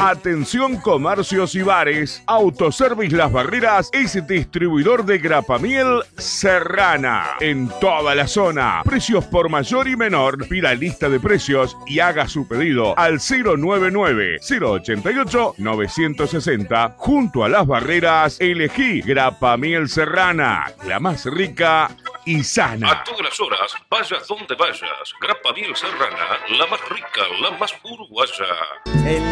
Atención comercios y bares. Autoservice Las Barreras es distribuidor de grapa miel Serrana en toda la zona. Precios por mayor y menor. Pida lista de precios y haga su pedido al 099-088-960. Junto a Las Barreras, elegí grapa miel Serrana, la más rica y sana. A todas las horas, vayas donde vayas. Grapa miel Serrana, la más rica, la más uruguaya.